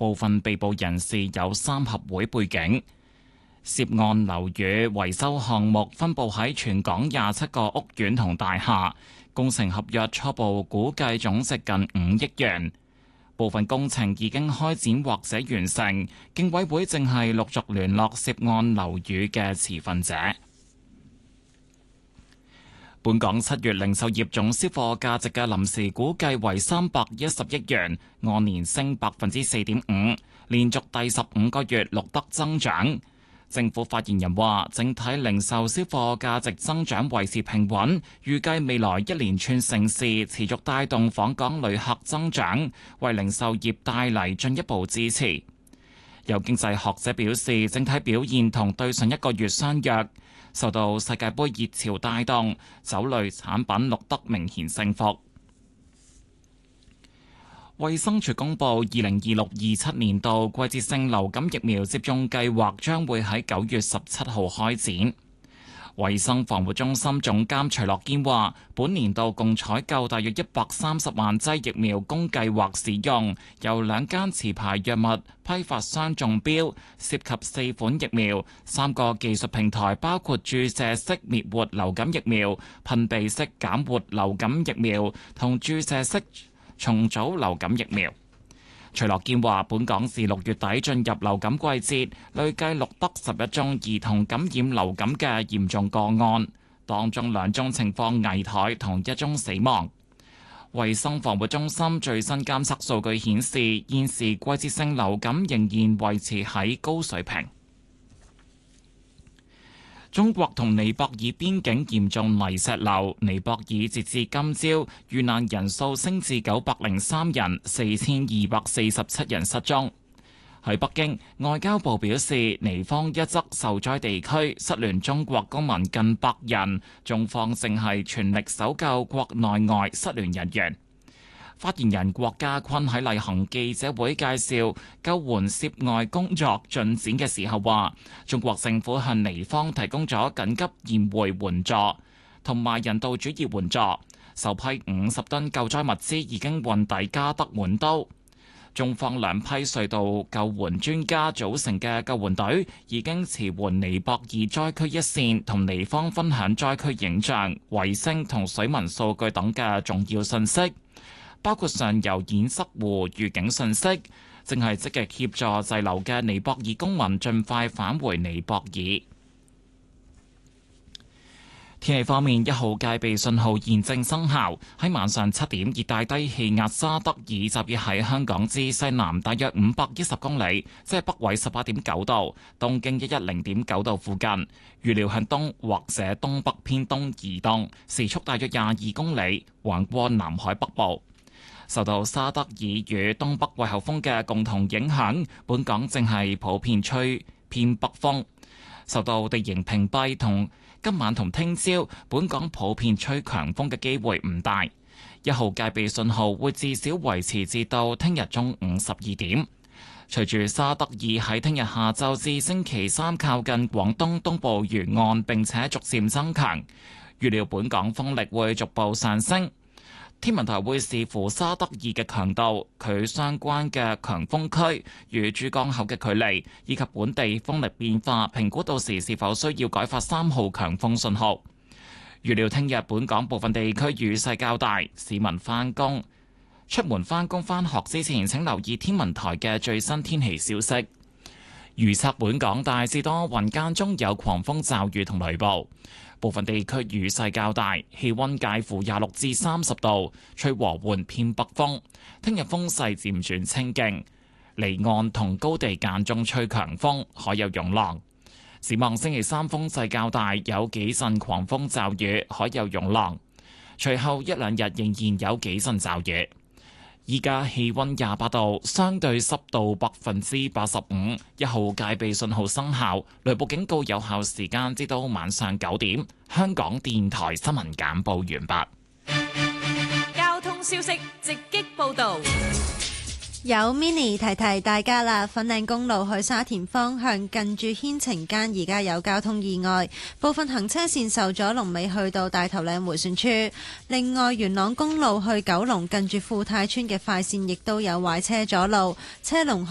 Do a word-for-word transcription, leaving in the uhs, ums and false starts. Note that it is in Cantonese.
部分被捕人士有三合會背景。涉案樓宇維修項目分佈喺全港廿七個屋苑同大廈，工程合約初步估計總值近五億元。部分工程已經開展或者完成，競委會正係陸續聯絡涉案樓宇嘅持份者。本港七月零售業總銷貨價值嘅臨時估計為三百一十億元，按年升百分之四點五，連續第十五個月錄得增長。政府發言人話，整體零售銷貨價值增長維持平穩，預計未來一連串盛事持續帶動訪港旅客增長，為零售業帶嚟進一步支持。有經濟學者表示，整體表現同對上一個月相若，受到世界盃熱潮帶動，酒類產品錄得明顯升幅。衛生署公布，二零二六二七年度季節性流感疫苗接種計劃將會喺九月十七號開展。衛生防護中心總監徐樂堅話，本年度共採購大約一百三十萬劑疫苗供計劃使用，由兩間持牌藥物批發商中標，涉及四款疫苗、三個技術平台，包括注射式滅活流感疫苗、噴鼻式減活流感疫苗同注射式重組流感疫苗。徐樂堅話，本港自六月底進入流感季節，累計錄得十一宗兒童感染流感嘅嚴重個案，當中兩宗情況危殆，同一宗死亡。衛生防護中心最新監測數據顯示，現時季節性流感仍然維持喺高水平。中國同尼泊爾邊境嚴重泥石流，尼泊爾截至今朝遇難人數升至九百零三人，四千二百四十七人失蹤。喺北京，外交部表示，尼方一側受災地區失聯中國公民近百人，中方正係全力搜救國內外失聯人員。發言人郭家坤喺例行記者會介紹救援涉外工作進展嘅時候話，中國政府向尼方提供咗緊急驗回援助同埋人道主義援助，首批五十噸救災物資已經運抵加德滿都。中方兩批隧道救援專家組成嘅救援隊已經馳援尼泊爾災區一線，同尼方分享災區影像、衛星同水文數據等嘅重要信息，包括上游堰塞湖預警信息，正係積極協助滯留嘅尼泊爾公民盡快返回尼泊爾。天氣方面，一號戒備信號現正生效。喺晚上七點，熱帶低氣壓沙德爾集結喺香港之西南大約五百一十公里，即係北緯十八點九度、東經一一零點九度附近。預料向東或者東北偏東移動，時速大約廿二公里，橫過南海北部。受到沙德爾與東北季候風嘅共同影響，本港正係普遍吹偏北風。受到地形屏蔽同今晚同聽朝，本港普遍吹強風嘅機會唔大。一號戒備信號會至少維持至到聽日中午十二點。隨住沙德爾喺聽日下晝至星期三靠近廣東東部沿岸，並且逐漸增強，預料本港風力會逐步上升。天文台會視乎沙德爾嘅強度、佢相關嘅強風區與珠江口嘅距離，以及本地風力變化，評估到時是否需要改發三號強風信號。預料聽日本港部分地區雨勢較大，市民返工出門返工返學之前，請留意天文台嘅最新天氣消息。預測本港大致多雲，間中有狂風驟雨同雷暴。部分地區雨勢較大，氣溫介乎廿六至三十度，吹和緩偏北風。聽日風勢漸轉清勁，離岸同高地間中吹強風，海有湧浪。展望星期三風勢較大，有幾陣狂風驟雨，海有湧浪。隨後一兩日仍然有幾陣驟雨。依家氣溫廿八度，相對濕度百分之八十五，一號戒備信號生效，雷暴警告有效時間至到晚上九點。香港電台新聞簡報完畢。交通消息直擊報道。 有 mini 提提大家啦，粉嶺公路去沙田方向近住牽晴間而家有交通意外，部分行車線受阻，龍尾去到大頭嶺迴旋處。另外，元朗公路去九龍近住富泰村嘅快線亦都有壞車阻路，車龍